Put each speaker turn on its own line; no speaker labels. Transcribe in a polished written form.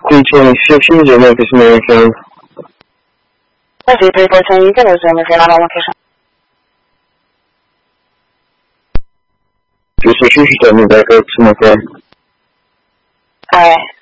326 User Memphis American.
That's it, 314, you can resume if you're not on location.
Just make sure you tell me back up to my car.
Alright.